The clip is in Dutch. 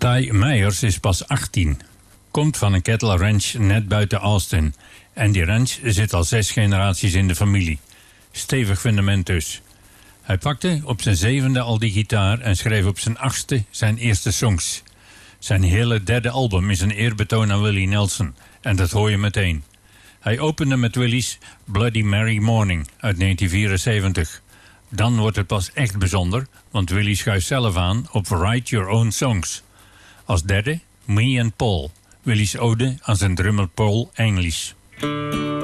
Ty Meyers is pas 18. Komt van een cattle ranch net buiten Austin. En die ranch zit al 6 generaties in de familie. Stevig fundament dus. Hij pakte op zijn 7e al die gitaar en schreef op zijn 8e zijn eerste songs. Zijn hele derde album is een eerbetoon aan Willie Nelson. En dat hoor je meteen. Hij opende met Willie's Bloody Mary Morning uit 1974. Dan wordt het pas echt bijzonder, want Willie schuift zelf aan op Write Your Own Songs. Als derde Me and Paul, Willie's ode aan zijn drummer Paul English.